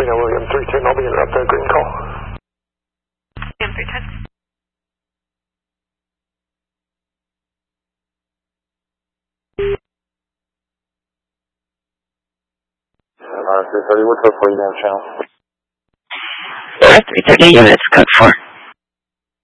William 310, I'll be interrupt the green call. William 310. Alright, 330, what's up for you down channel? 330 units, code 4.